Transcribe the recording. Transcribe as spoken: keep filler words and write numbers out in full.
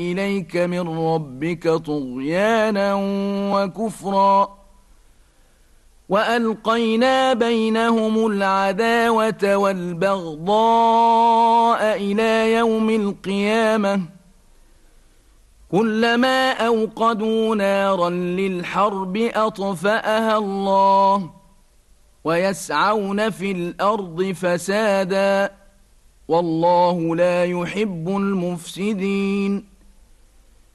إليك من ربك طغيانا وكفرا وألقينا بينهم العداوة والبغضاء إلى يوم القيامة كلما أوقدوا نارا للحرب أطفأها الله ويسعون في الأرض فسادا والله لا يحب المفسدين